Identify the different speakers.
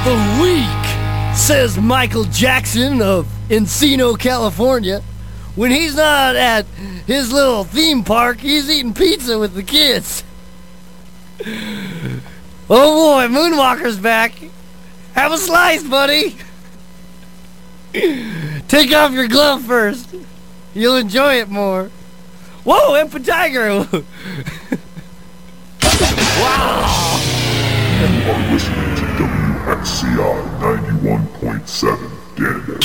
Speaker 1: the week, says Michael Jackson of Encino, California. When he's not at his little theme park, he's eating pizza with the kids. Oh boy, Moonwalker's back. Have a slice, buddy. Take off your glove first. You'll enjoy it more. Whoa, Empa Tiger. Wow.
Speaker 2: You are listening to WXCI 91.7 Danville.